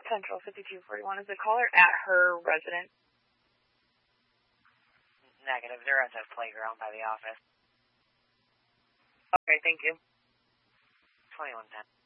Central 5241. Is the caller at her residence? Negative. They're at the playground by the office. Okay, thank you. 2110.